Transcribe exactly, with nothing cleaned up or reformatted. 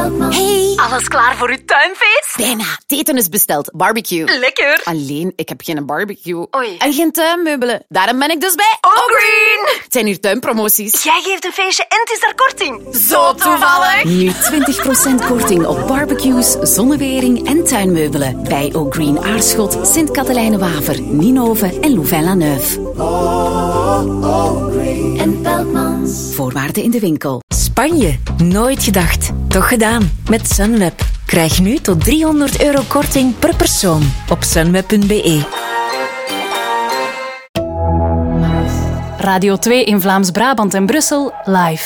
Beltman. Hey, Alles klaar voor uw tuinfeest? bijna. Het eten is besteld. Barbecue. Lekker. Alleen, ik heb geen barbecue. Oei. En geen tuinmeubelen. Daarom ben ik dus bij O'Green. Het zijn hier tuinpromoties. Jij geeft een feestje en het is daar korting. Zo toevallig. Nu twintig procent korting op barbecues, zonnewering en tuinmeubelen. Bij O'Green Aarschot, Sint-Katelijne-Waver, Ninove en Louvain-la-Neuve. En Beltmans. Voorwaarden in de winkel. Spanje, nooit gedacht. Toch gedaan. Met Sunweb. Krijg nu tot driehonderd euro korting per persoon op sunweb punt be. Radio twee in Vlaams-Brabant en Brussel live.